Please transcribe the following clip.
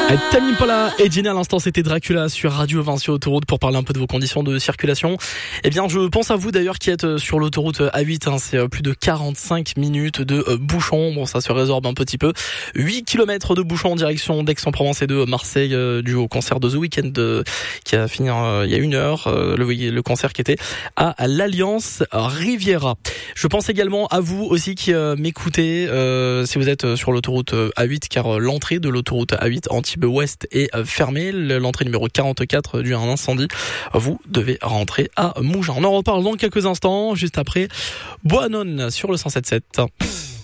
Tame Impala et Jenny à l'instant, c'était Dracula sur Radio Vinci Autoroute pour parler un peu de vos conditions de circulation. Eh bien, je pense à vous d'ailleurs qui êtes sur l'autoroute A8, c'est plus de 45 minutes de bouchons. Bon, ça se résorbe un petit peu. 8 km de bouchons en direction d'Aix-en-Provence et de Marseille dû au concert de The Weeknd qui a fini il y a 1 heure, le concert qui était à l'Alliance Riviera. Je pense également à vous aussi qui m'écoutez si vous êtes sur l'autoroute A8 car l'entrée de l'autoroute A8 Antibes Ouest est fermée. L'entrée numéro 44 due à un incendie. Vous devez rentrer à Mougins. On en reparle dans quelques instants, juste après Boanon sur le 107.7.